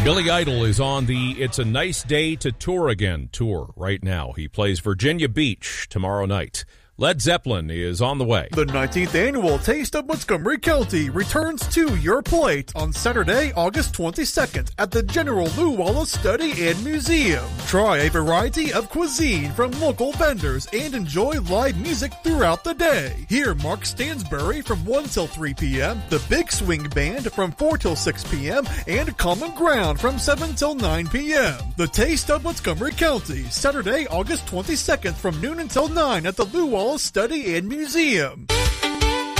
Billy Idol is on the It's a Nice Day to Tour Again tour right now. He plays Virginia Beach tomorrow night. Led Zeppelin is on the way. The 19th annual Taste of Montgomery County returns to your plate on Saturday, August 22nd at the General Lew Wallace Study and Museum. Try a variety of cuisine from local vendors and enjoy live music throughout the day. Hear Mark Stansbury from 1 till 3 p.m., the Big Swing Band from 4 till 6 p.m., and Common Ground from 7 till 9 p.m. The Taste of Montgomery County, Saturday, August 22nd from noon until 9 at the Lew Wallace Study and Museum.